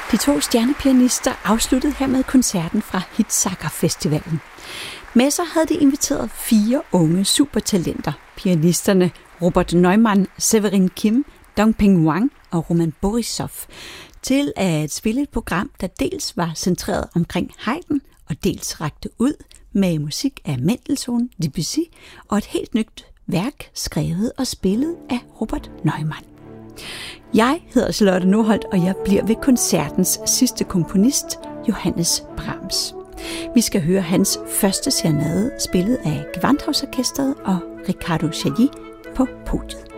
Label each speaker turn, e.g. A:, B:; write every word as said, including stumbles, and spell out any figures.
A: De to stjernepianister afsluttede hermed koncerten fra Hitzacker Festivalen. Med sig havde de inviteret fire unge supertalenter, pianisterne Robert Neumann, Severin Kim, Dongping Wang og Roman Borisov, til at spille et program, der dels var centreret omkring Haydn og dels rakte ud med musik af Mendelssohn, Debussy og et helt nyt værk skrevet og spillet af Robert Neumann. Jeg hedder Charlotte Nordholt, og jeg bliver ved koncertens sidste komponist, Johannes Brahms. Vi skal høre hans første serenade, spillet af Gewandhausorkestret og Riccardo Chailly på podiet.